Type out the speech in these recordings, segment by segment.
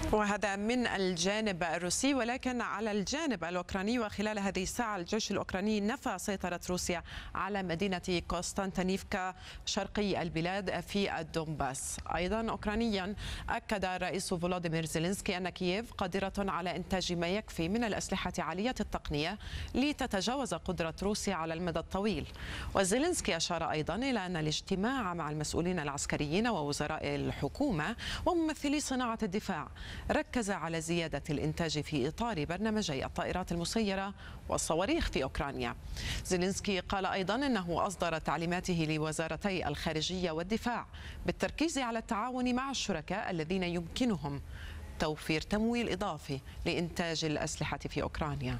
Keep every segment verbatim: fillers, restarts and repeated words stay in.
وهذا من الجانب الروسي، ولكن على الجانب الأوكراني وخلال هذه الساعة الجيش الأوكراني نفى سيطرة روسيا على مدينة كوستانتينيفكا شرقي البلاد في الدومباس. أيضا أوكرانيا أكد الرئيس فولوديمير زيلينسكي أن كييف قادرة على إنتاج ما يكفي من الأسلحة عالية التقنية لتتجاوز قدرة روسيا على المدى الطويل. وزيلينسكي أشار أيضا إلى أن الاجتماع مع المسؤولين العسكريين ووزراء الحكومة وممثلي صناعة الدفاع ركز على زيادة الإنتاج في إطار برنامجي الطائرات المسيرة والصواريخ في أوكرانيا. زيلينسكي قال أيضا أنه أصدر تعليماته لوزارتي الخارجية والدفاع بالتركيز على التعاون مع الشركاء الذين يمكنهم توفير تمويل إضافي لإنتاج الأسلحة في أوكرانيا.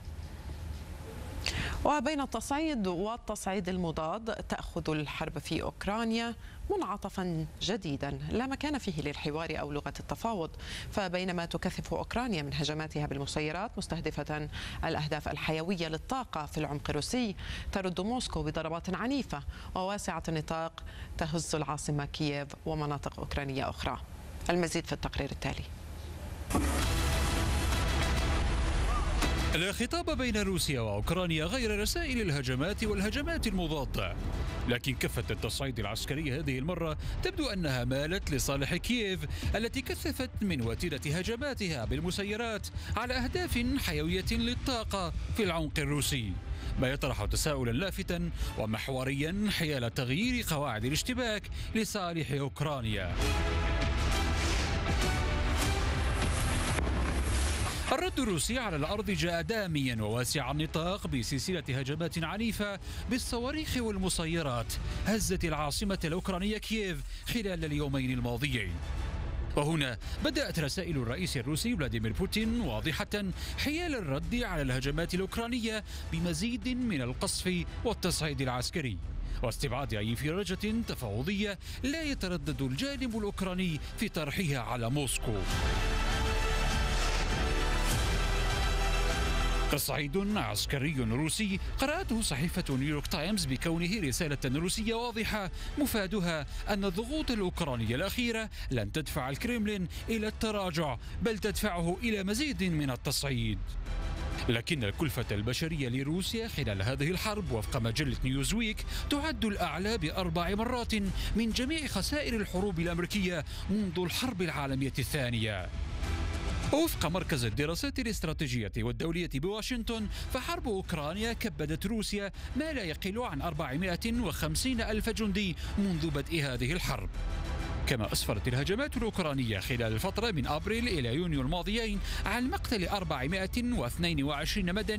وبين التصعيد والتصعيد المضاد تأخذ الحرب في أوكرانيا منعطفا جديدا لا مكان فيه للحوار أو لغة التفاوض. فبينما تكثف أوكرانيا من هجماتها بالمسيرات مستهدفة الأهداف الحيوية للطاقة في العمق الروسي، ترد موسكو بضربات عنيفة وواسعة النطاق تهز العاصمة كييف ومناطق أوكرانية أخرى. المزيد في التقرير التالي. لا خطاب بين روسيا وأوكرانيا غير رسائل الهجمات والهجمات المضادة، لكن كفة التصعيد العسكري هذه المرة تبدو أنها مالت لصالح كييف التي كثفت من وتيرة هجماتها بالمسيرات على أهداف حيوية للطاقة في العمق الروسي، ما يطرح تساؤلا لافتا ومحوريا حيال تغيير قواعد الاشتباك لصالح أوكرانيا. الرد الروسي على الأرض جاء داميا وواسع النطاق بسلسلة هجمات عنيفة بالصواريخ والمسيرات هزت العاصمة الأوكرانية كييف خلال اليومين الماضيين. وهنا بدأت رسائل الرئيس الروسي فلاديمير بوتين واضحة حيال الرد على الهجمات الأوكرانية بمزيد من القصف والتصعيد العسكري واستبعاد أي انفراجة تفاوضية لا يتردد الجانب الأوكراني في طرحها على موسكو. تصعيد عسكري روسي قرأته صحيفة نيويورك تايمز بكونه رسالة روسية واضحة مفادها أن الضغوط الأوكرانية الأخيرة لن تدفع الكرملين إلى التراجع بل تدفعه إلى مزيد من التصعيد. لكن الكلفة البشرية لروسيا خلال هذه الحرب وفق مجلة نيوزويك تعد الأعلى بأربع مرات من جميع خسائر الحروب الأمريكية منذ الحرب العالمية الثانية. وفق مركز الدراسات الاستراتيجية والدولية بواشنطن، فحرب أوكرانيا كبدت روسيا ما لا يقل عن أربعمائة وخمسين ألف جندي منذ بدء هذه الحرب. كما أسفرت الهجمات الأوكرانية خلال الفترة من أبريل إلى يونيو الماضيين عن مقتل أربعمائة واثنين وعشرين مدني